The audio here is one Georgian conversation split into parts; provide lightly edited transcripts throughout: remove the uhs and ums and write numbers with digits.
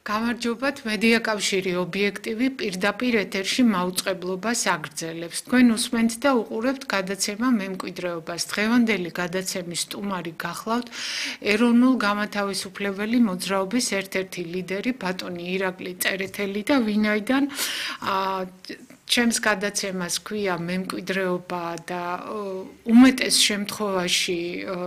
გამარჯობათ, მედია კავშირი ობიექტივი პირდაპირ ეთერში მაუწყებლობას აგრძელებს. თქვენ უსმენთ და უყურებთ გადაცემა მემკვიდრეობას. დღევანდელი გადაცემის სტუმარი გახლავთ ეროვნულ გამათავისუფლებელი მოძრაობის ერთ-ერთი ლიდერი ბატონი ირაკლი წერეთელი და ვინაიდან ჩემს გადაცემას ქვია მემკვიდრეობა და უმეტეს შემთხვევაში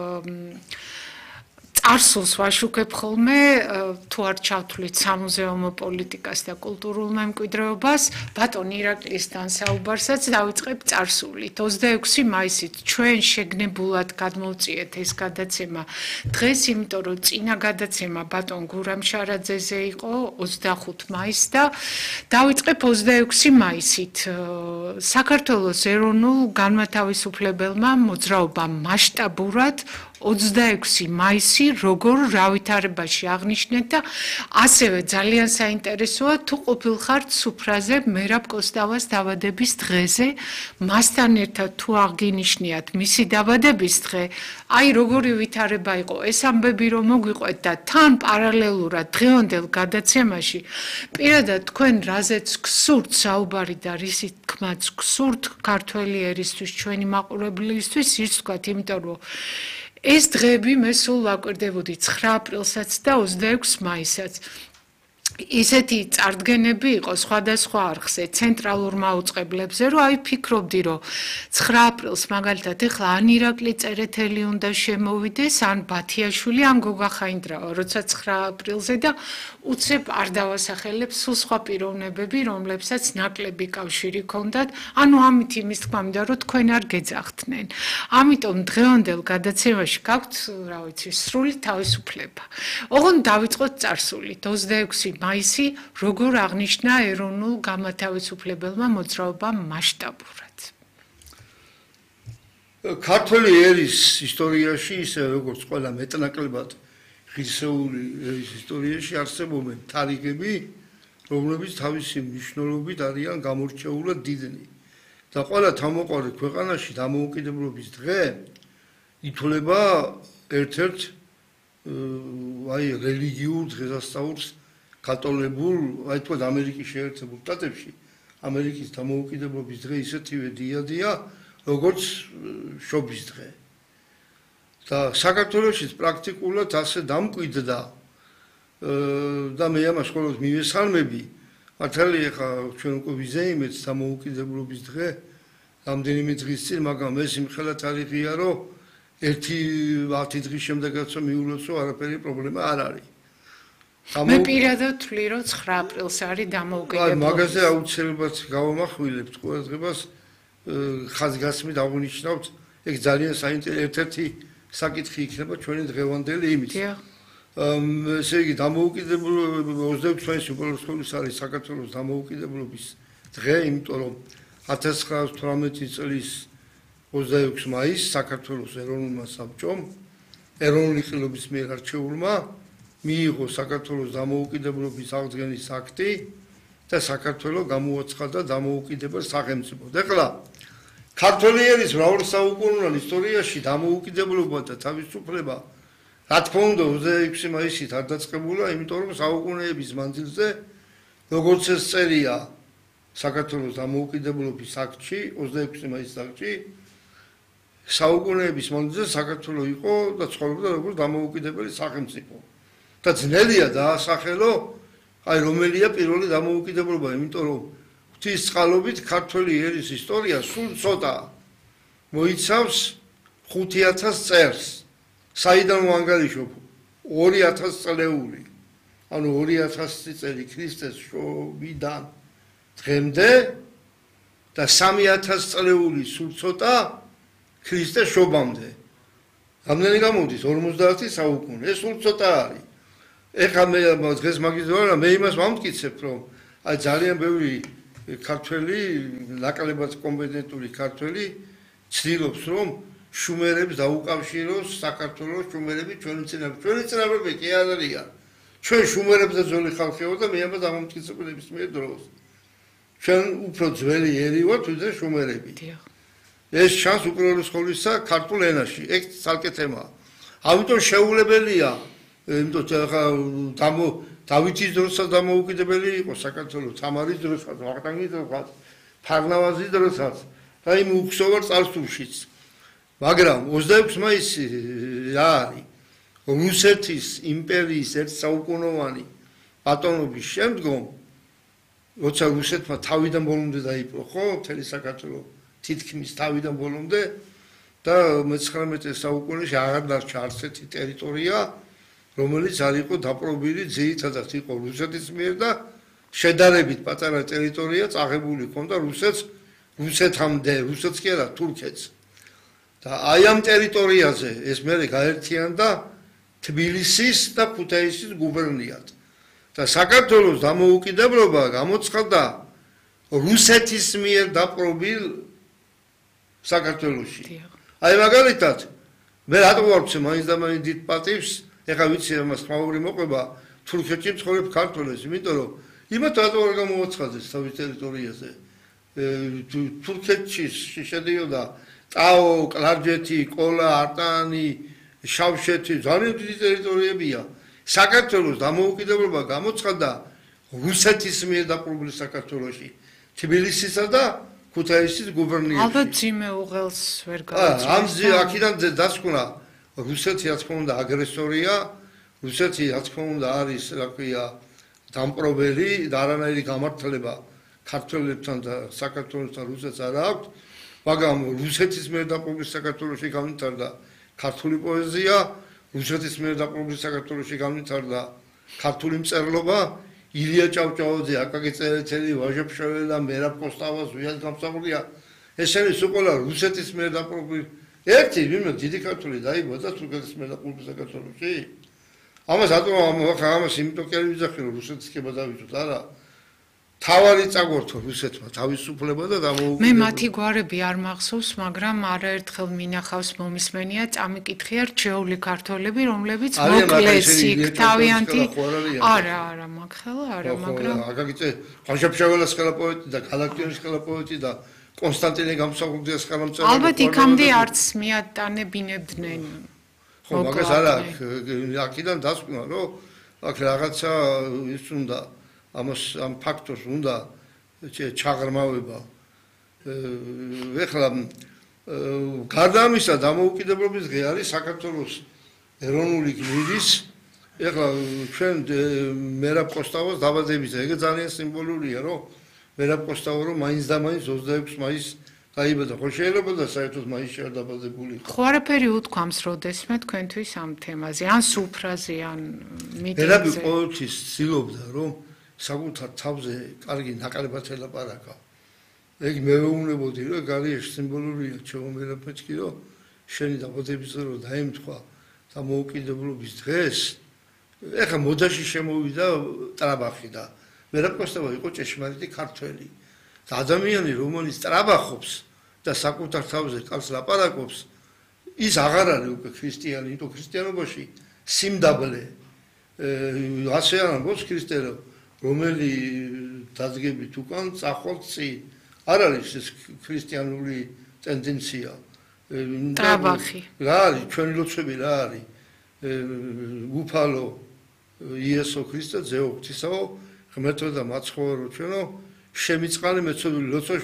წარსულს ვაშუქებ ხოლმე თუ არ ჩავთვლით სამუზეუმო პოლიტიკას და კულტურულ მემკვიდრეობას, ბატონ ირაკლისთან საუბარსაც დავიწყებ წარსულით. 26 მაისით ჩვენ შეგნებულად გადმოვწიეთ ეს გადაცემა დღეს, იმიტომ რომ წინა გადაცემა ბატონ გურამ შარაძეზე იყო 25 მაისს და დავიწყებ 26 მაისით. საქართველოს ეროვნულ განმათავისუფლებელმა მოძრაობამ მასშტაბურად 26 მაისი როგორ რავითარებაში აღნიშნეთ და ასევე ძალიან საინტერესოა თუ ყოფილხართ სუფრაზე მერაბ კოსტავას დაბადების დღეზე, მასთან ერთად თუ აღგინიშნიათ მისი დაბადების დღე, აი როგორი ვითარება იყო ეს ამბები რომ მოგვიყვეთ და თან პარალელურად დღევანდელ გადაცემაში პირადად თქვენ რაზეც გსურთ საუბარი და რისი თქმაც გსურთ ქართველი ერისთვის ჩვენი მაყურებლისთვის ის ვთქვათ, იმიტომ რომ ეს დღეები მე სულ ვაკვირდებოდი 9 აპრილსაც და 26 მაისაც. ისეთი წარდგენები იყო სხვადასხვა არხზე, ცენტრალურ მაუწყებლებზე, რომ აი ფიქრობდი, რომ 9 აპრილს მაგალითად ეხლა ან ირაკლი წერეთელი უნდა შემოვიდეს, ან ბათიაშვილი, ან გოგა ხაინდრავა, როცა 9 აპრილზე და უცებ არ დავასახელებ სულ სხვა პიროვნებები, რომლებსაც ნაკლები კავშირი ჰქონდათ, ანუ ამით იმის თქმა მინდა, რომ თქვენ არ გეძახდნენ. ამიტომ დღევანდელ გადაცემაში გაქვთ, რა ვიცი, სრული თავისუფლება. ოღონდ დავიწყოთ წარსულით 26 მაისი როგორ აღნიშნა ეროვნულ გამათავისუფლებელმა მოძრაობამ მასშტაბურად. ქართველი ერის ისტორიაში ისე როგორც ყველა მეტნაკლებად ღირსეული ერის ისტორიაში არსებობენ თარიღები, რომლებიც თავისი მნიშვნელობით არიან გამორჩეულად დიდნი. და ყველა თავმოყარი ქვეყანაში დამოუკიდებლობის დღე ითვლება ერთ-ერთ რელიგიურ დღესასწაულს კათოლიკურ, აი თქვა ამერიკის შეერთებულ შტატებში ამერიკის დამოუკიდებლობის დღე ისეთივე დიადია, როგორც შობის დღე. და საქართველოშიც პრაქტიკულად ასე დამკვიდრდა და მე ამას ყოველთვის მივესალმები. მართალია ხა ჩვენ უკვე ვიზეიმეთ დამოუკიდებლობის დღე რამდენიმე დღის წინ, მაგრამ ეს იმხელა თარიღია, რომ 10 დღის შემდეგაც მიულოცო არაფერი პრობლემა არ არის. მე პირადად ვთვლი, რომ 9 აპრილს არის დამოუკიდებლობის. მაგაზე აუცილებლად გავამახვილებთ ყურადღებას, ხაზგასმით აღნიშნავთ, ეგ ძალიან საინტერესო ერთ-ერთი საკითხი იქნება ჩვენი დღევანდელი იმით. ესე იგი დამოუკიდებლობის 26 უპირველეს არის საქართველოს დამოუკიდებლობის დღე, იმიტომ რომ 1918 წლის 26 მაისს საქართველოს ეროვნულმა საბჭომ ეროვნული ხილობის მიერ არჩეულმა მიიღო საქართველოს დამოუკიდებლობის აღდგენის აქტი და საქართველო გამოაცხადა დამოუკიდებელ სახელმწიფოდ. ეხლა ქართველი ერის მრავალსაუკუნოვან ისტორიაში დამოუკიდებლობა და თავისუფლება რა თქმა უნდა 26 მაისით არ დაწყებულა, იმიტომ რომ საუკუნეების მანძილზე როგორც ეს წერია საქართველოს დამოუკიდებლობის აქტში 26 მაისის აქტში საუკუნეების მანძილზე საქართველო იყო და ცხოვრობდა როგორც დამოუკიდებელი სახელმწიფო. და ძნელია დაასახელო, აი რომელია პირველი დამოუკიდებლობა, იმიტომ რომ ღვთისწყალობით ქართველი ერის ისტორია სულ ცოტა მოიცავს 5000 წერს. საიდან ვანგარიშობ 2000 წლეული, ანუ 2000 წელი ქრისტეს შობიდან დღემდე და 3000 წლეული სულ ცოტა ქრისტეს შობამდე. რამდენი გამოდის 50 საუკუნე, ეს სულ ცოტა არის. ეხლა მე დღეს მაგის ვარ, მე იმას ვამტკიცებ, რომ აი ძალიან ბევრი ქართველი, ნაკლებად კომპეტენტური ქართველი ცდილობს, რომ შუმერებს დაუკავშიროს საქართველოს შუმერები ჩვენი წინაპრები კი არ არიან. ჩვენ შუმერებზე ძველი ხალხი ვართ და მე ამას ამომტკიცებ ნებისმიერ დროს. ჩვენ უფრო ძველი ერი ვართ ვიდრე შუმერები. ეს ჩანს უპირველეს ყოვლისა ქართულ ენაში, ეს ცალკე თემაა. ამიტომ შეუულებელია იმიტომ დავითის დროსაც დამოუკიდებელი იყო საქართველო, თამარის დროსაც, ვახტანგის დროსაც, ფარნავაზის დროსაც და იმ უხსოვარ წარსულშიც. მაგრამ 26 მაისი რა არის? რუსეთის იმპერიის ერთ საუკუნოვანი ბატონობის შემდგომ, როცა რუსეთმა თავიდან ბოლომდე დაიპყრო, ხო, მთელი საქართველო თითქმის თავიდან ბოლომდე და მე-19 საუკუნეში აღარ დარჩა არც ერთი ტერიტორია, რომელიც არ იყო დაპყრობილი, ძირითადად იყო რუსეთის მიერ და შედარებით პატარა ტერიტორია წაღებული ჰქონდა რუსეთამდე, რუსეთს კი არა, თურქეთს. და აი ამ ტერიტორიაზე ეს მერე გაერთიანდა თბილისის და ქუთაისის გუბერნიად. და საქართველოს დამოუკიდებლობა გამოცხადდა რუსეთის მიერ დაპყრობილ საქართველოში. აი მაგალითად, მე რატო ვარცე მაინც და მაინც დიდ პატივს, ეხლა ვიცი ამას ხმაური მოყვება თურქეთში მცხოვრებ ქართველებს, იმიტომ რომ იმათ რატო არ გამოაცხადეს თავის ტერიტორიაზე. თურქეთში შედიოდა ტაო, კლარჯეთი, ყოლა, არტანი, შავშეთი, ძალიან დიდი ტერიტორიებია. საქართველოს დამოუკიდებლობა გამოცხადდა რუსეთის მიერ დაპყრობილ საქართველოში, თბილისისა და ქუთაისის გუბერნიაში. ალბათ ძიმეუღელს ვერ გავაცნობ. აქედან დასკვნა რუსეთი რა თქმა უნდა აგრესორია, რუსეთი რა თქმა უნდა არის, რა ქვია, დამპყრობელი და არანაირი გამართლება ქართველებთან და საქართველოსთან რუსეთს არ აქვს, მაგრამ რუსეთის მიერ დაპყრობილ საქართველოში განვითარდა ქართული პოეზია, რუსეთის მიერ დაპყრობილ საქართველოში განვითარდა ქართული მწერლობა, ილია ჭავჭავაძე, აკაკი წერეთელი, ვაჟა ფშაველა და მერაბ კოსტავას ვიად გამსახურდია. ესენი სულ რუსეთის მიერ დაპყრობილ ერთი ვინმე დიდი ქართული დაიბადა თურქეთის მიერ დაპყრობილ საქართველოში. ამას ამას იმიტომ კი არ ვიძახი რომ რუსეთის კება დავიცოთ, არა. თავარი წაგვართო რუსეთმა თავისუფლება და დამოუკიდებლობა. მე მათი გვარები არ მახსოვს, მაგრამ არაერთხელ მინახავს მომისმენია წამიკითხია რჩეული ქართველები, რომლებიც მოკლეს იქ თავიანთი არა მაგხელა არა, მაგრამ ვაჟა-ფშაველას ხელა პოეტი და გალაქტიონის ხელა პოეტი და კონსტანტინე გამსახურდიას ხელა მწერალი. ალბათ იქამდე არც მიატანებინებდნენ. ხო, მაგას არა, აქედან დასკვნა, რომ აქ რაღაცა ის უნდა ამ ფაქტორს უნდა ჩაღრმავება. ეხლა გარდა ამისა დამოუკიდებლობის დღე არის საქართველოს ეროვნული გმირის, ეხლა ჩვენ მერაბ კოსტავას დაბადების დღე, ეგ ძალიან სიმბოლურია, რომ მერაბ კოსტავა რომ მაინც და მაინც 26 მაისს დაიბადა, ხო შეიძლება და საერთოდ მაისში არ დაბადებული. ხო არაფერი უთქვამს როდესმე თქვენთვის ამ თემაზე, ან სუფრაზე, ან მიტინგზე. მერაბი ყოველთვის ცდილობდა, რომ საკუთარ თავზე კარგი ნაკლებად ელაპარაკა. ეგ მეუბნებოდი, რომ გარიეში სიმბოლურია ჩემო მერაბეთკი, რომ შენი დაბადების დრო დაემთხვა დამოუკიდებლობის დღეს. ეხლა მოდაში შემოვიდა ტრაბახი და მერაბ კოსტავა იყო ჭეშმარიტი ქართველი. და ადამიანი, რომელიც ტრაბახობს და საკუთარ თავზე კარგს ლაპარაკობს, ის აღარ არის უკვე ქრისტიანი, იმიტომ ქრისტიანობაში სიმდაბლე ასე არ ამბობს ქრისტე, რომელი დადგებით უკან წახვალ წინ. არ არის ეს ქრისტიანული ტენდენცია. ტრაბახი. რა არის ჩვენი ლოცვები რა არის? უფალო იესო ქრისტე ძეო ღვთისაო ღმერთო და მაცხოვრო ჩვენო შემიწყალი მეცოდული ლოცვა